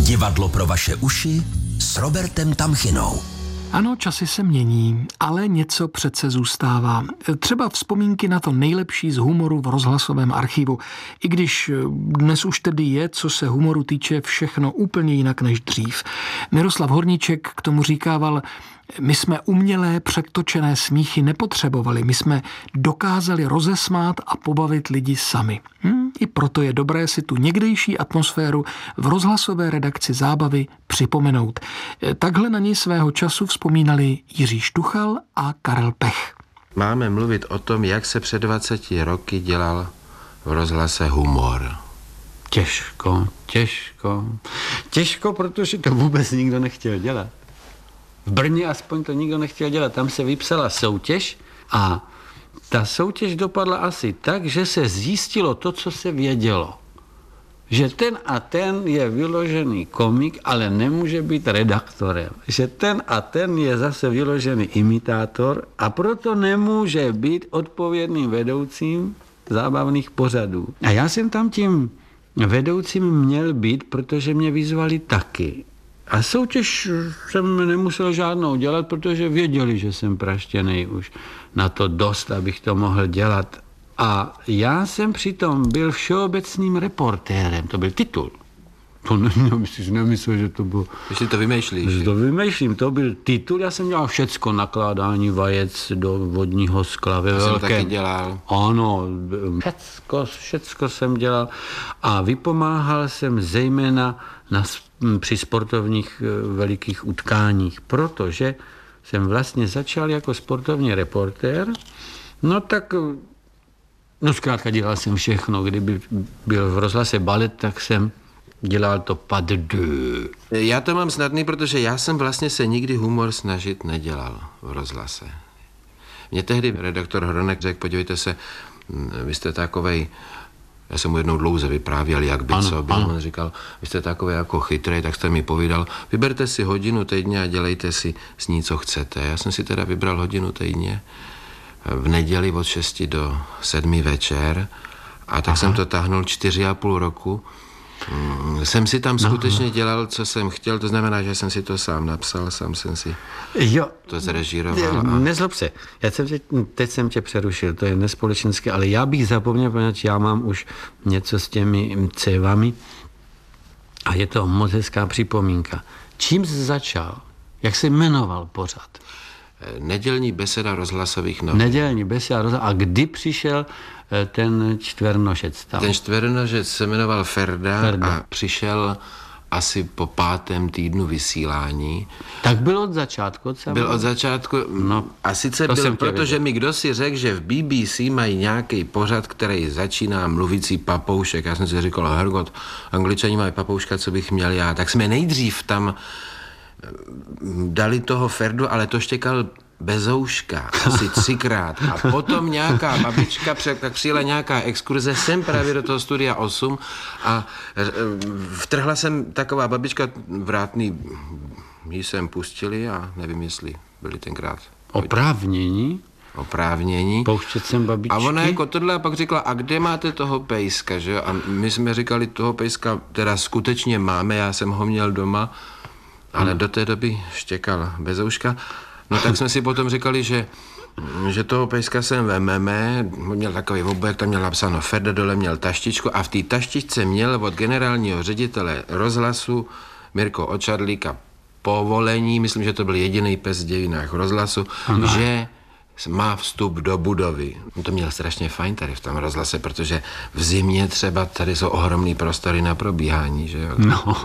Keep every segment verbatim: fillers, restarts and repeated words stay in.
Divadlo pro vaše uši s Robertem Tamchinou. Ano, časy se mění, ale něco přece zůstává. Třeba vzpomínky na to nejlepší z humoru v rozhlasovém archivu. I když dnes už tedy je, co se humoru týče, všechno úplně jinak než dřív. Miroslav Horníček k tomu říkával: my jsme umělé, přetočené smíchy nepotřebovali, my jsme dokázali rozesmát a pobavit lidi sami. Hm, I proto je dobré si tu někdejší atmosféru v rozhlasové redakci Zábavy připomenout. Takhle na něj svého času vzpomínali Jiří Štuchal a Karel Pech. Máme mluvit o tom, jak se před dvaceti roky dělal v rozhlase humor. Těžko, těžko. Těžko, protože to vůbec nikdo nechtěl dělat. V Brně aspoň to nikdo nechtěl dělat. Tam se vypsala soutěž a ta soutěž dopadla asi tak, že se zjistilo to, co se vědělo. Že ten a ten je vyložený komik, ale nemůže být redaktorem. Že ten a ten je zase vyložený imitátor a proto nemůže být odpovědným vedoucím zábavných pořadů. A já jsem tam tím vedoucím měl být, protože mě vyzvali taky. A soutěž jsem nemusel žádnou dělat, protože věděli, že jsem praštěnej už na to dost, abych to mohl dělat. A já jsem přitom byl všeobecným reportérem, to byl titul. To ne, si nemyslel, že to bylo... Když to vymýšlíš. Že to vymýšlím, to byl titul, já jsem dělal všecko, nakládání vajec do vodního skla ve velkém. To jsem taky dělal. Ano, všecko, všecko jsem dělal a vypomáhal jsem zejména na, při sportovních velikých utkáních, protože jsem vlastně začal jako sportovní reportér, no tak... No zkrátka dělal jsem všechno, kdyby byl v rozhlase balet, tak jsem dělal to pas de deux. Já to mám snadný, protože já jsem vlastně se nikdy humor snažit nedělal v rozhlase. Mně tehdy redaktor Hronek řekl: podívejte se, vy jste takovej, já jsem mu jednou dlouze vyprávěl, jak by ano, co byl. On říkal: vy jste takovej jako chytrej, tak jste mi povídal, vyberte si hodinu týdně a dělejte si s ní, co chcete. Já jsem si teda vybral hodinu týdně v neděli od šesti do sedmi večer a tak Aha. jsem to táhnul čtyři a půl roku. Jsem si tam skutečně dělal, co jsem chtěl, to znamená, že jsem si to sám napsal, sám jsem si jo. to zrežíroval. A... Nezlob se, já jsem tě, teď jsem tě přerušil, to je nespolečenské, ale já bych zapomněl, protože já mám už něco s těmi cévami a je to moc hezká připomínka. Čím jsi začal? Jak se jmenoval pořad? Nedělní beseda rozhlasových novin. Nedělní beseda rozhlasových. A kdy přišel ten čtvernožec tam? Ten čtvernožec se jmenoval Ferda, Ferda a přišel asi po pátém týdnu vysílání. Tak byl od začátku? Od byl od začátku. No, a sice byl, protože mi kdo si řekl, že v B B C mají nějaký pořad, který začíná mluvící papoušek. Já jsem si říkal: Hergot, Angličani mají papouška, co bych měl já. Tak jsme nejdřív tam dali toho Ferdu, ale to štěkal bezouška asi třikrát. A potom nějaká babička, tak přijela nějaká exkurze sem právě do toho studia osm a vtrhla sem taková babička, vrátný jí sem pustili a nevím, jestli byli tenkrát oprávnění. Oprávnění. Pouštět sem babičky. A ona jako tohle a pak řekla: a kde máte toho pejska, že? A my jsme říkali: toho pejska teda skutečně máme, já jsem ho měl doma, ale hmm. do té doby štěkal bezouška. No tak jsme si potom říkali, že, že toho pejska sem vememe, měl takový obojek, tam měl napsáno Ferda, dole měl taštičku a v té taštičce měl od generálního ředitele rozhlasu Mirko Očadlíka povolení, myslím, že to byl jediný pes v dějinách rozhlasu, ano. že má vstup do budovy. To měl strašně fajn tady v tom rozhlase, protože v zimě třeba tady jsou ohromný prostory na probíhání, že jo? No.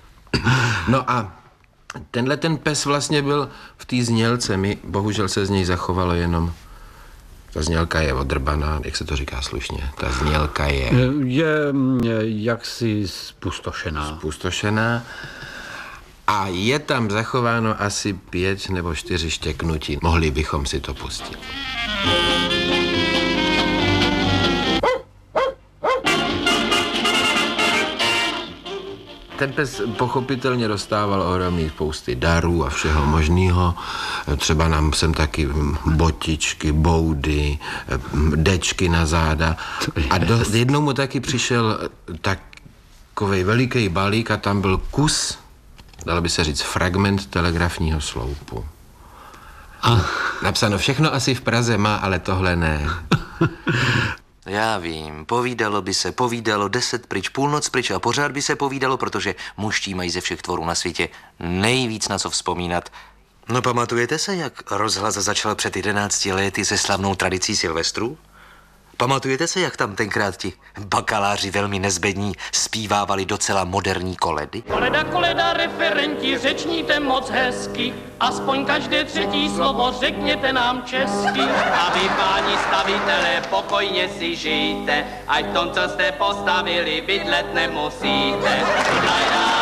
No a tenhle ten pes vlastně byl v té znělce, mi bohužel se z něj zachovalo jenom, ta znělka je odrbaná, jak se to říká slušně, ta znělka je... Je jaksi spustošená. Spustošená a je tam zachováno asi pět nebo čtyři štěknutí. Mohli bychom si to pustit. Ten pes pochopitelně dostával ohromný spousty darů a všeho možného. Třeba nám sem taky botičky, boudy, dečky na záda. A do, jednou mu taky přišel tak takovej veliký balík a tam byl kus, dalo by se říct, fragment telegrafního sloupu. A... Napsáno všechno asi v Praze má, ale tohle ne. Já vím, povídalo by se, povídalo, deset pryč, půlnoc pryč a pořád by se povídalo, protože mužští mají ze všech tvorů na světě nejvíc na co vzpomínat. No pamatujete se, jak rozhlas začal před jedenácti lety se slavnou tradicí Silvestru? Pamatujete se, jak tam tenkrát ti bakaláři velmi nezbední zpívávali docela moderní koledy? Koleda, koleda, referenti, řečníte moc hezky, aspoň každé třetí slovo řekněte nám česky. A vy, páni stavitelé, pokojně si žijte, ať v tom, co jste postavili, bydlet nemusíte. Lajda,